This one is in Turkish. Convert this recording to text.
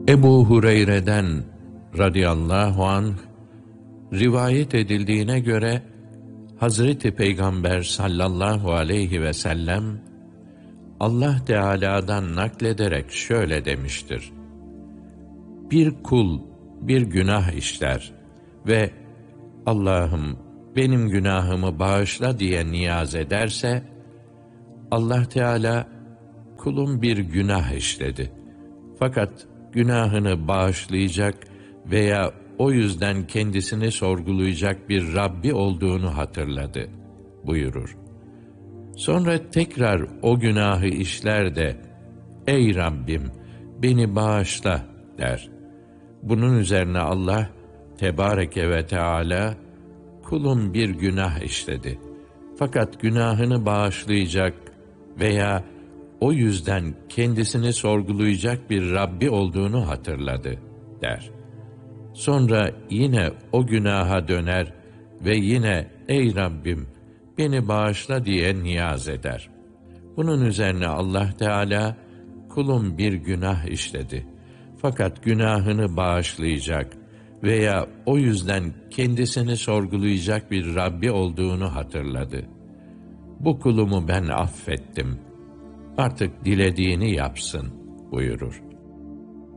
Ebu Hureyre'den radıyallahu anh rivayet edildiğine göre Hazreti Peygamber sallallahu aleyhi ve sellem Allah Teala'dan naklederek şöyle demiştir: Bir kul bir günah işler ve Allah'ım benim günahımı bağışla diye niyaz ederse, Allah Teala kulum bir günah işledi fakat günahını bağışlayacak veya o yüzden kendisini sorgulayacak bir Rabbi olduğunu hatırladı buyurur. Sonra tekrar o günahı işler de ey Rabbim beni bağışla der. Bunun üzerine Allah Tebareke ve Teala kulum bir günah işledi fakat günahını bağışlayacak veya o yüzden kendisini sorgulayacak bir Rabbi olduğunu hatırladı der. Sonra yine o günaha döner ve yine ey Rabbim beni bağışla diye niyaz eder. Bunun üzerine Allah Teala kulum bir günah işledi fakat günahını bağışlayacak veya o yüzden kendisini sorgulayacak bir Rabbi olduğunu hatırladı. Bu kulumu ben affettim. Artık dilediğini yapsın buyurur.